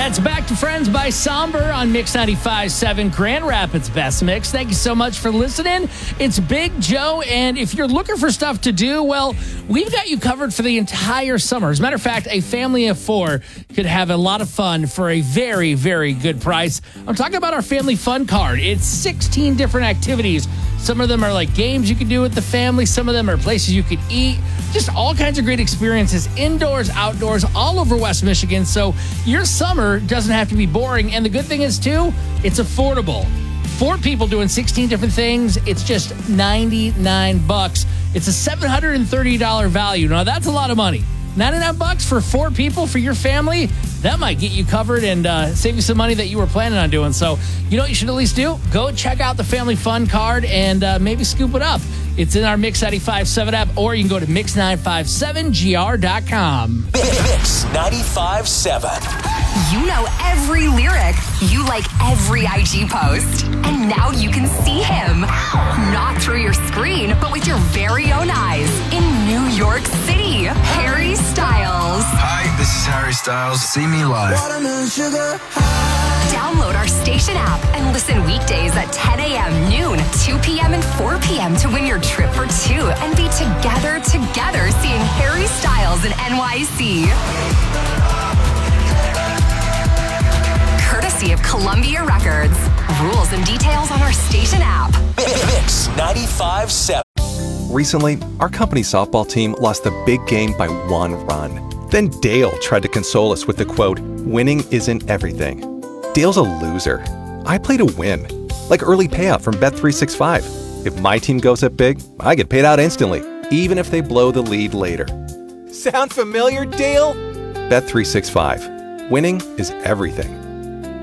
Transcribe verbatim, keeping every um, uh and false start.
That's Back to Friends by Somber on Mix ninety-five point seven, Grand Rapids Best Mix. Thank you so much for listening. It's Big Joe, and if you're looking for stuff to do, well, we've got you covered for the entire summer. As a matter of fact, a family of four could have a lot of fun for a very, very good price. I'm talking about our Family Fun Card. It's sixteen different activities. Some of them are like games you can do with the family. Some of them are places you could eat. Just all kinds of great experiences, indoors, outdoors, all over West Michigan. So your summer doesn't have to be boring. And the good thing is, too, it's affordable. Four people doing sixteen different things. It's just ninety-nine bucks. It's a seven hundred thirty dollars value. Now, that's a lot of money. ninety-nine bucks for four people for your family. That might get you covered and uh, save you some money that you were planning on doing. So, you know what you should at least do? Go check out the Family Fun Card and uh, maybe scoop it up. It's in our Mix ninety-five point seven app, or you can go to mix nine five seven G R dot com. Mix ninety-five point seven. You know every lyric. You like every I G post. And now you can see him. Not through your screen, but with your very own eyes. In New York City, Harry Styles. Hi, this is Harry Styles. See me live. Download our station app and listen weekdays at ten a.m., noon, two p.m., and four p.m. to win your trip for two and be together, together seeing Harry Styles in N Y C. Courtesy of Columbia Records. Rules and details on our station app. Mix ninety-five point seven. Recently, our company softball team lost the big game by one run. Then Dale tried to console us with the quote, "Winning isn't everything." Dale's a loser. I play to win. Like early payout from Bet three sixty-five. If my team goes up big, I get paid out instantly, even if they blow the lead later. Sound familiar, Dale? Bet three sixty-five. Winning is everything.